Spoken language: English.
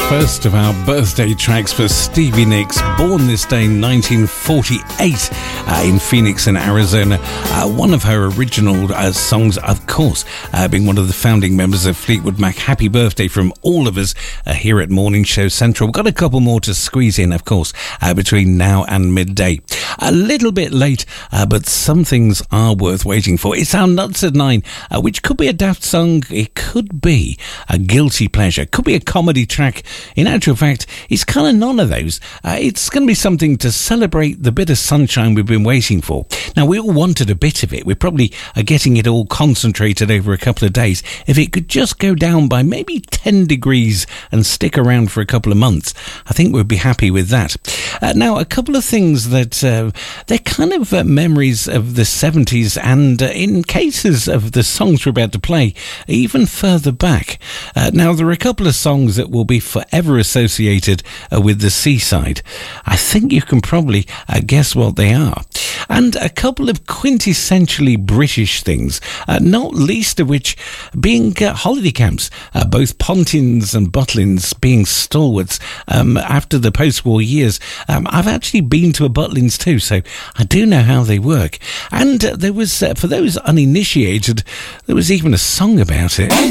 first of our birthday tracks for Stevie Nicks, born this day 1948 in Phoenix in Arizona. One of her original songs, of course, being one of the founding members of Fleetwood Mac. Happy birthday from all of us here at Morning Show Central. We've got a couple more to squeeze in, of course, between now and midday. A little bit late, but some things are worth waiting for. It's our Nuts at 9, which could be a daft song, it could be a guilty pleasure, could be a comedy track. In actual fact, it's kind of none of those. It's going to be something to celebrate the bit of sunshine we've been waiting for. Now, we all wanted a bit of it. We probably are getting it all concentrated over a couple of days. If it could just go down by maybe 10 degrees and stick around for a couple of months, I think we'd be happy with that. Now, a couple of things that they're kind of memories of the 70s, and in cases of the songs we're about to play, even further back. Now, there are a couple of songs that will be forever associated with the seaside. I think you can probably guess what they are. And a couple of quintessentially British things, not least of which being holiday camps, both Pontins and Butlins being stalwarts after the post-war years. I've actually been to a Butlins too, so I do know how they work. And there was, for those uninitiated, there was even a song about it.